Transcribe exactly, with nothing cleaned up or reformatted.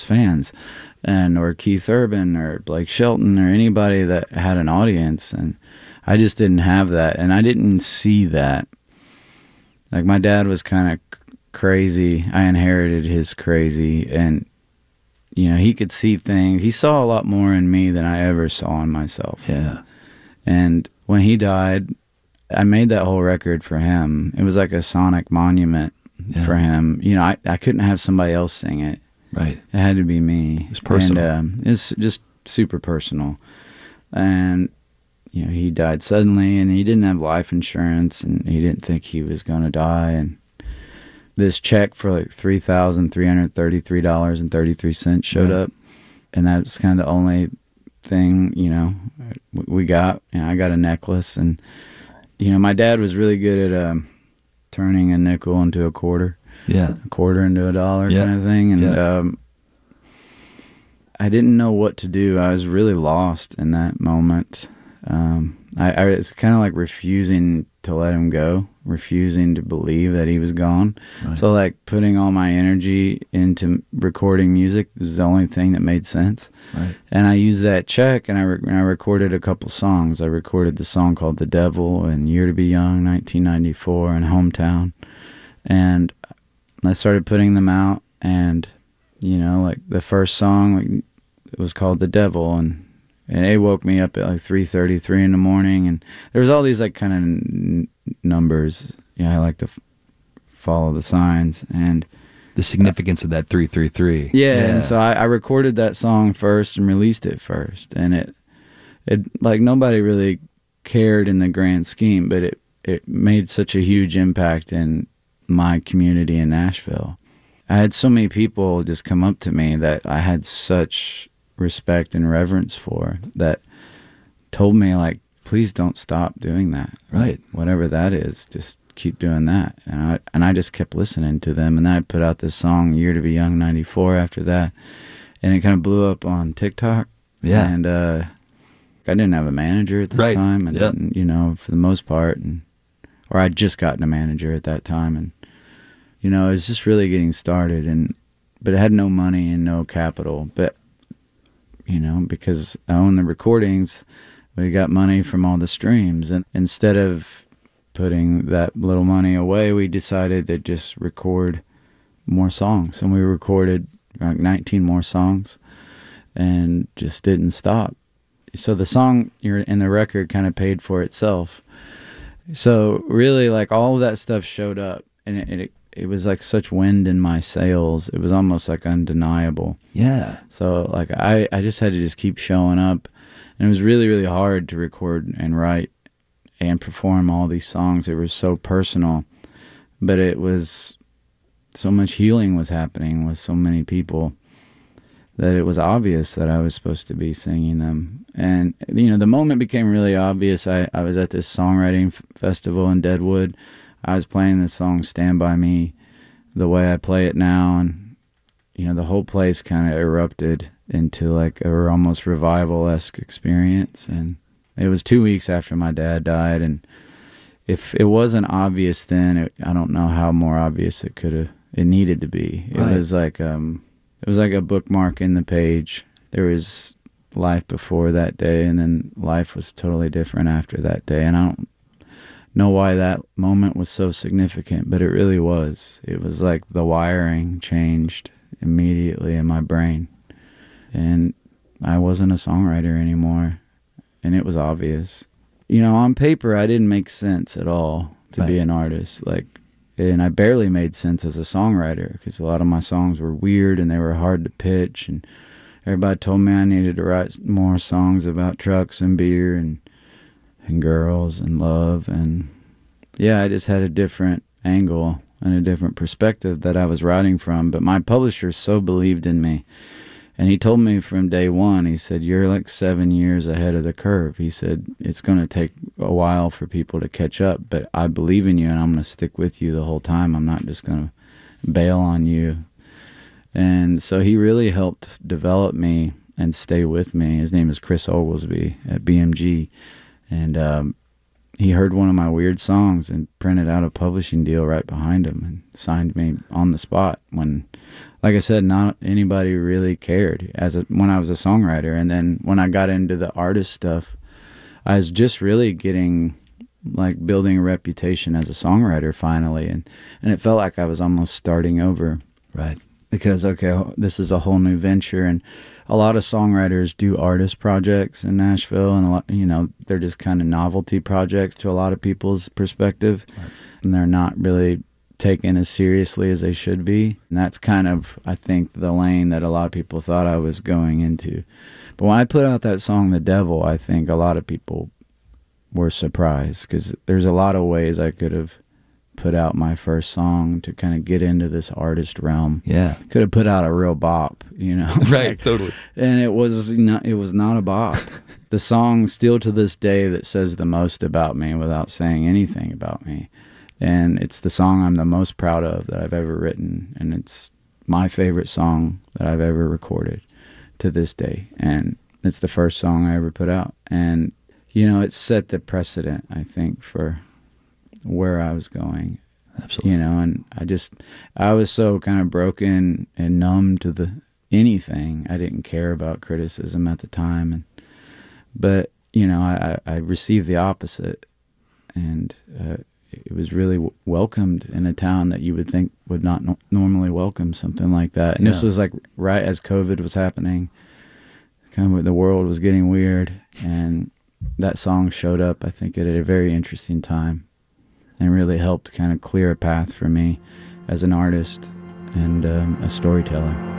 fans, and or Keith Urban or Blake Shelton or anybody that had an audience. And I just didn't have that, and I didn't see that. Like, my dad was kind of crazy. I inherited his crazy, and you know, he could see things. He saw a lot more in me than I ever saw in myself. Yeah. And when he died, I made that whole record for him. It was like a sonic monument yeah. for him. You know, I, I couldn't have somebody else sing it. Right. It had to be me. It's personal. And um, it's just super personal. And, you know, he died suddenly, and he didn't have life insurance, and he didn't think he was going to die. And this check for like three thousand three hundred thirty-three dollars and thirty-three cents showed right. up. And that was kind of the only thing, you know, we got. You know, I got a necklace, and you know, my dad was really good at um, turning a nickel into a quarter, yeah, a quarter into a dollar, yeah. kind of thing. And yeah. um, I didn't know what to do. I was really lost in that moment. Um, I, I was kind of like refusing to let him go, refusing to believe that he was gone. Right. So like putting all my energy into recording music was the only thing that made sense. Right. And I used that check, and I, re- and I recorded a couple songs. I recorded the song called The Devil and Year to Be Young, nineteen ninety-four, and Hometown. And I started putting them out, and, you know, like the first song, like, it was called The Devil, and And it woke me up at like three thirty, three in the morning. And there was all these like kind of n- numbers. Yeah, I like to f- follow the signs. And the significance uh, of that three three three. Yeah, yeah. And so I, I recorded that song first and released it first. And it, it like nobody really cared in the grand scheme, but it, it made such a huge impact in my community in Nashville. I had so many people just come up to me that I had such respect and reverence for, that told me, like, please don't stop doing that. Right. Whatever that is, just keep doing that. And I and I just kept listening to them. And then I put out this song, Year to Be Young, ninety-four, after that. And it kind of blew up on TikTok. Yeah. And uh, I didn't have a manager at this right. time. And, yep. and, you know, for the most part, and or I'd just gotten a manager at that time. And, you know, it was just really getting started. And but it had no money and no capital. But you know, because I own the recordings, we got money from all the streams. And instead of putting that little money away, we decided to just record more songs. And we recorded like nineteen more songs and just didn't stop. So the song in the record kind of paid for itself. So really, like, all of that stuff showed up, and it, it it was like such wind in my sails. It was almost like undeniable. Yeah. So like I, I just had to just keep showing up. And it was really, really hard to record and write and perform all these songs. It was so personal. But it was so much healing was happening with so many people that it was obvious that I was supposed to be singing them. And, you know, the moment became really obvious. I, I was at this songwriting f- festival in Deadwood. I was playing the song Stand By Me the way I play it now, and, you know, the whole place kind of erupted into like a almost revival-esque experience. And it was two weeks after my dad died, and if it wasn't obvious then, it, I don't know how more obvious it could have, it needed to be. It right. was like, um, it was like a bookmark in the page. There was life before that day, and then life was totally different after that day. And I don't know why that moment was so significant, but it really was. It was like the wiring changed immediately in my brain, and I wasn't a songwriter anymore, and it was obvious. You know, on paper, I didn't make sense at all to right. be an artist. Like, and I barely made sense as a songwriter, because a lot of my songs were weird and they were hard to pitch, and everybody told me I needed to write more songs about trucks and beer and and girls and love. And yeah, I just had a different angle and a different perspective that I was writing from. But my publisher so believed in me, and he told me from day one, he said, you're like seven years ahead of the curve. He said, it's going to take a while for people to catch up, but I believe in you, and I'm going to stick with you the whole time. I'm not just going to bail on you. And so he really helped develop me and stay with me. His name is Chris Oglesby at B M G. And um, he heard one of my weird songs and printed out a publishing deal right behind him and signed me on the spot when, like I said, not anybody really cared as a, when I was a songwriter. And then when I got into the artist stuff, I was just really getting, like, building a reputation as a songwriter finally. And, and it felt like I was almost starting over. Right. Because, okay, this is a whole new venture. And a lot of songwriters do artist projects in Nashville, and a lot, you know, they're just kind of novelty projects to a lot of people's perspective, right. And they're not really taken as seriously as they should be. And that's kind of, I think, the lane that a lot of people thought I was going into. But when I put out that song, The Devil, I think a lot of people were surprised, because there's a lot of ways I could have put out my first song to kind of get into this artist realm. Yeah. Could have put out a real bop, you know. Right, like, totally. And it was not it was not a bop. The song still to this day that says the most about me without saying anything about me. And it's the song I'm the most proud of that I've ever written, and it's my favorite song that I've ever recorded to this day. And it's the first song I ever put out. And you know, it set the precedent, I think, for where I was going. Absolutely. You know, and I just, I was so kind of broken and numb to the anything. I didn't care about criticism at the time. And, but, you know, I, I received the opposite. And uh, it was really w- welcomed in a town that you would think would not no- normally welcome something like that. And yeah. This was like right as COVID was happening. Kind of the world was getting weird. And that song showed up, I think, at a very interesting time. And really helped kind of clear a path for me as an artist and um, a storyteller.